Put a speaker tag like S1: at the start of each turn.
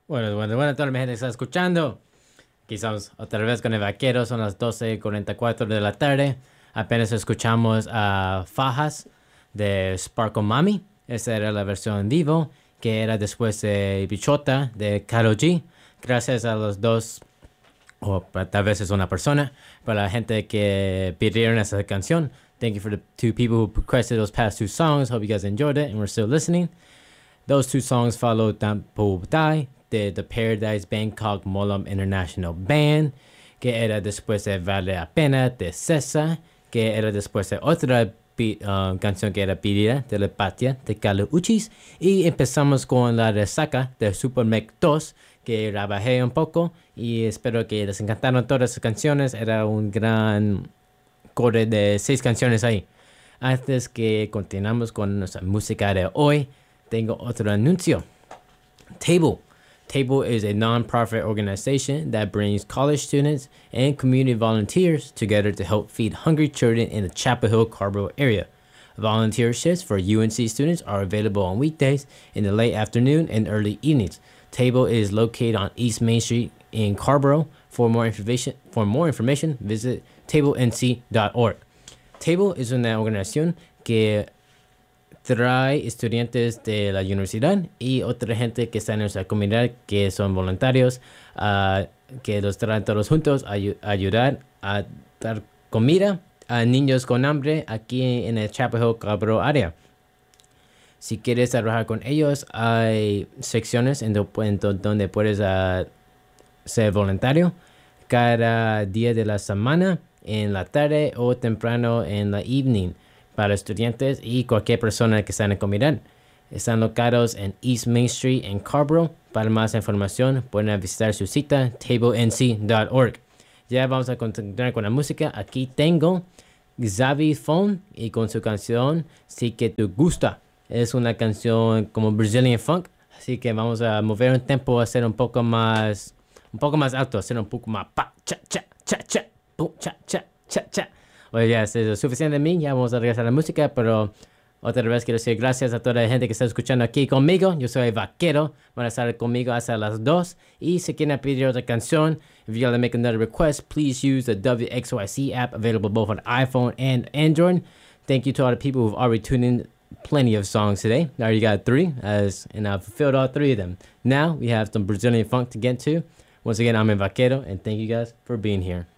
S1: Bueno, toda la gente que está escuchando. Quizás otra vez con el vaquero, son las 12:44 de la tarde. Apenas escuchamos a Fajas de Sparkle Mami. Esa era la versión en vivo, que era después de Bichota de Karol G. Gracias a los dos, o tal vez es una persona, para la gente que pidieron esa canción. Thank you for the two people who requested those past two songs. Hope you guys enjoyed it and we're still listening. Those two songs followed Tampo Tai de The Paradise Bangkok Molam International Band, que era después de Vale la Pena de César, que era después de otra canción que era Pirira de la Patria de Carlos Uchis. Y empezamos con la resaca de Super Mech 2, que trabajé un poco y espero que les encantaron todas las canciones. Era un gran core de 6 canciones ahí. Antes que continuamos con nuestra música de hoy, tengo otro anuncio. Table. Table is a non-profit organization that brings college students and community volunteers together to help feed hungry children in the Chapel Hill, Carborough area. Volunteer shifts for UNC students are available on weekdays in the late afternoon and early evenings. Table is located on East Main Street in Carborough. For more information, visit tablenc.org. Table es una organización que trae estudiantes de la universidad y otra gente que está en nuestra comunidad que son voluntarios, que los traen todos juntos a ayudar a dar comida a niños con hambre aquí en el Chapel Hill, Carborough área. Si quieres trabajar con ellos, hay secciones en donde puedes ser voluntario cada día de la semana, en la tarde o temprano en la evening, para estudiantes y cualquier persona que está en la comunidad. Están locados en East Main Street en Carborough. Para más información pueden visitar su cita tablenc.org. Ya vamos a continuar con la música. Aquí tengo Xavi Phone y con su canción Si que te gusta. Es una canción como Brazilian funk, así que vamos a mover un tempo, a hacer un poco más alto, hacer un poco más pa cha cha cha cha, pum cha cha cha cha. Bueno, ya es suficiente de mí, ya vamos a regresar a la música, pero otra vez quiero decir gracias a toda la gente que está escuchando aquí conmigo. Yo soy Vaquero, van a estar conmigo hasta las 2. Y si quieren pedir otra canción, if you gotta make another request, please use the WXYC app available both on iPhone and Android. Thank you to all the people who've already tuned in plenty of songs today. I already got 3, and I've fulfilled all 3 of them. Now we have some Brazilian funk to get to. Once again, I'm in Vaquero, and thank you guys for being here.